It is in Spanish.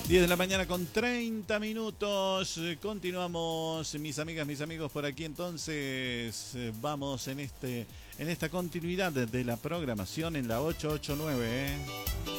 10 de la mañana con 30 minutos. Continuamos, mis amigas, mis amigos, por aquí. Entonces, vamos en esta continuidad de la programación en la 889.